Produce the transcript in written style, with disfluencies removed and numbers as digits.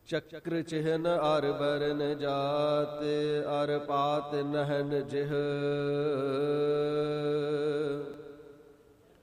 ਚੱਕਰ ਚਿਹਨ ਅਰ ਬਰਨ ਜਾਤ ਅਰ ਪਾਤ ਨਹਨ ਜਿਹ